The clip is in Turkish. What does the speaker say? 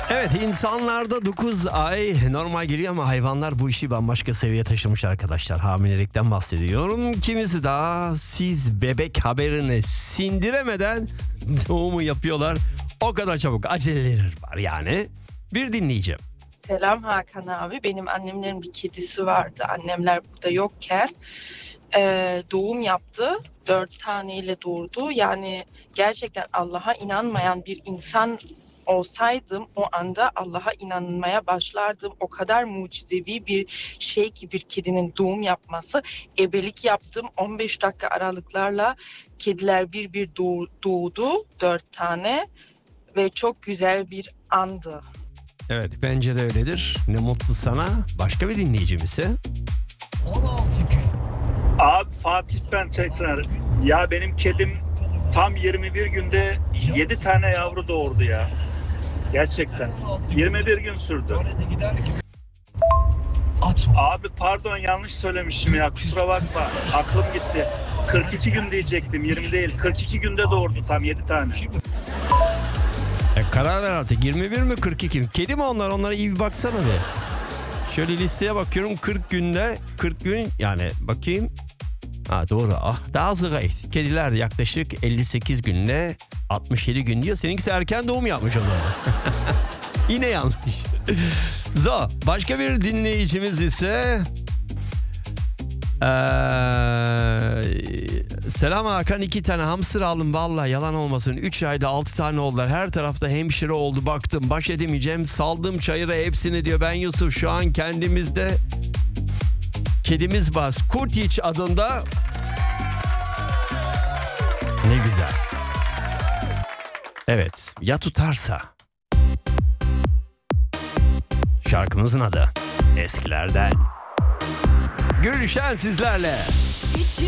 Evet, insanlarda 9 ay normal geliyor ama hayvanlar bu işi bambaşka seviyeye taşımış arkadaşlar. Hamilelikten bahsediyorum. Kimisi daha siz bebek haberini sindiremeden doğumu yapıyorlar. O kadar çabuk aceleleri var yani. Bir dinleyeceğim. Selam Hakan abi. Benim annemlerin bir kedisi vardı. Annemler burada yokken doğum yaptı. 4 taneyle doğurdu. Yani gerçekten Allah'a inanmayan bir insan olsaydım o anda Allah'a inanmaya başlardım. O kadar mucizevi bir şey ki bir kedinin doğum yapması. Ebelik yaptım. 15 dakika aralıklarla kediler bir doğdu. 4 tane ve çok güzel bir andı. Evet, bence de öyledir. Ne mutlu sana. Başka bir dinleyicim ise. Abi Fatih ben tekrar. Ya benim kedim tam 21 günde 7 tane yavru doğurdu ya. Gerçekten. 21 gün sürdü. Abi pardon yanlış söylemişim ya kusura bakma. Aklım gitti. 42 gün diyecektim 20 değil. 42 günde doğurdu tam 7 tane. Karar ver artık. 21 mi 42 mi? Kedi mi onlar? Onlara iyi bir baksana be. Şöyle listeye bakıyorum. 40 günde 40 gün yani bakayım. Ha doğru. Ah daha azı gayet. Kediler yaklaşık 58 günle 67 gün diyor. Seninkisi erken doğum yapmış o zaman. Yine yanlış. Zo. Başka bir dinleyicimiz ise selam Hakan, 2 tane hamster aldım vallahi yalan olmasın. 3 ayda 6 tane oldular. Her tarafta hemşire oldu, baktım baş edemeyeceğim. Saldım çayıra hepsini diyor. Ben Yusuf, şu an kendimizde kedimiz var. Kurtiç adında. Ne güzel. Evet, ya tutarsa. Şarkımızın adı eskilerden. Gülşen sizlerle.